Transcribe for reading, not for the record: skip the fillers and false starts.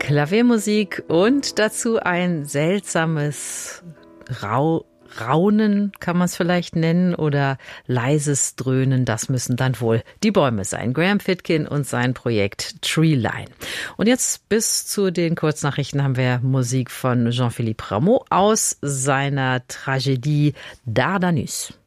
Klaviermusik und dazu ein seltsames Raunen, kann man es vielleicht nennen, oder leises Dröhnen, das müssen dann wohl die Bäume sein. Graham Fitkin und sein Projekt Treeline. Und jetzt bis zu den Kurznachrichten haben wir Musik von Jean-Philippe Rameau aus seiner Tragödie Dardanus.